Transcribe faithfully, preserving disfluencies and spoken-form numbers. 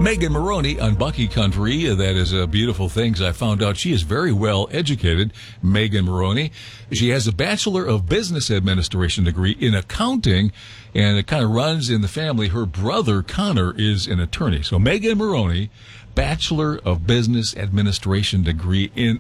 Megan Maroney on Bucky Country. That is a beautiful thing. I found out she is very well educated, Megan Maroney. She has a Bachelor of Business Administration degree in accounting, and it kind of runs in the family. Her brother, Connor, is an attorney. So Megan Maroney, Bachelor of Business Administration degree in